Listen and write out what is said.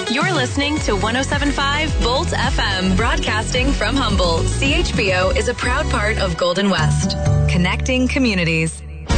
You're listening to 107.5 Bolt FM, broadcasting from Humboldt. CHBO is a proud part of Golden West, connecting communities.